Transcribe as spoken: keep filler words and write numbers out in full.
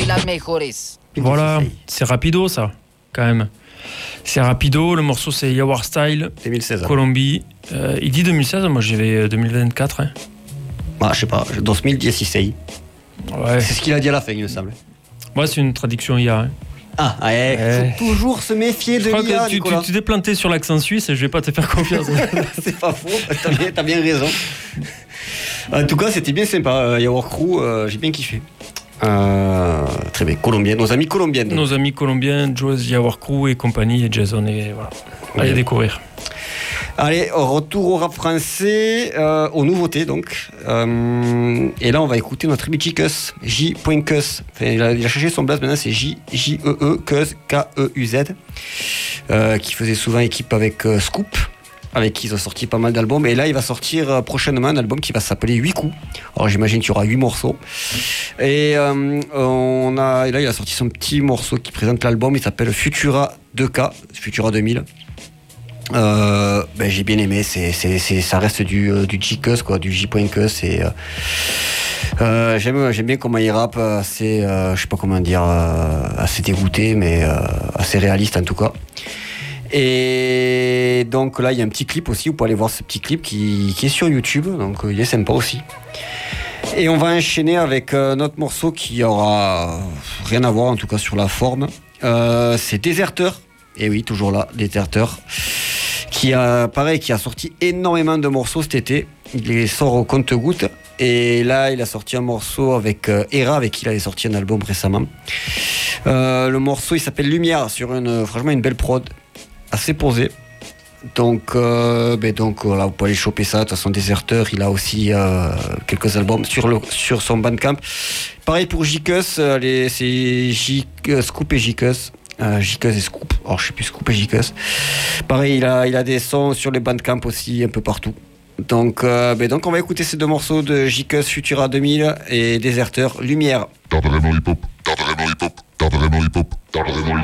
las mejores. Voilà, c'est rapido ça, quand même. C'est rapido, le morceau c'est Yawar Style, deux mille seize. Colombie. Euh, il dit deux mille seize, moi j'avais deux mille vingt-quatre. Hein. Ah, je sais pas, deux mille dix-six. Ouais. C'est ce qu'il a dit à la fin, il me semble. Ouais, c'est une traduction I A. Hein. Ah, ouais, ouais. Faut toujours se méfier de je crois l'I A, que tu, Nicolas. tu, tu t'es planté sur l'accent suisse et je vais pas te faire confiance. C'est pas faux, t'as bien, t'as bien raison. En tout cas, c'était bien sympa. Euh, Yawar Crew, euh, j'ai bien kiffé. Euh, très bien, Colombien, nos amis colombiens. Donc. Nos amis colombiens, Joe's Yawar Crew et compagnie, et Jason, et voilà. Allez ouais. découvrir. Allez, retour au rap français, euh, aux nouveautés donc. Euh, et là, on va écouter notre ami J-Cus, J.Cus. Enfin, il, a, il a cherché son blaze, maintenant c'est J, J-E-E, Cus, K-E-U-Z, euh, qui faisait souvent équipe avec euh, Scoop, avec qui ils ont sorti pas mal d'albums. Et là, il va sortir euh, prochainement un album qui va s'appeler huit coups. Alors, j'imagine qu'il y aura huit morceaux. Et, euh, on a, et là, il a sorti son petit morceau qui présente l'album. Il s'appelle Futura deux K, Futura deux mille. Euh, ben, j'ai bien aimé, c'est, c'est, c'est, ça reste du, euh, du J-Cus, quoi, du J.Cus. Et, euh, euh, j'aime, j'aime bien comment il rappe, assez, euh, je sais pas comment dire, euh, assez dégoûté, mais euh, assez réaliste en tout cas. Et donc là, il y a un petit clip aussi, vous pouvez aller voir ce petit clip qui, qui est sur YouTube, donc euh, il est sympa aussi. Et on va enchaîner avec euh, notre morceau qui aura rien à voir, en tout cas sur la forme. Euh, c'est Déserteur. Et oui, toujours là, Déserteur. Qui a, pareil, qui a sorti énormément de morceaux cet été. Il les sort au compte-gouttes. Et là, il a sorti un morceau avec euh, Hera, avec qui il avait sorti un album récemment. Euh, le morceau, il s'appelle Lumière, sur une, franchement, une belle prod, assez posée. Donc, euh, ben donc voilà, vous pouvez aller choper ça. De toute façon, Déserteur, il a aussi euh, quelques albums sur, le, sur son Bandcamp. Pareil pour J-Cus, euh, c'est J, euh, Scoop et J-Cus. Euh, J-Cus et Scoop. Alors, je sais plus Scoop et J-Cus. Pareil, il a, il a des sons sur les Bandcamp aussi, un peu partout. Donc, euh, ben donc on va écouter ces deux morceaux de J-Cus, Futura deux mille et Déserteur, Lumière. T'as vraiment hip-hop, t'as vraiment hip-hop, t'as vraiment hip-hop, t'as vraiment hip-hop.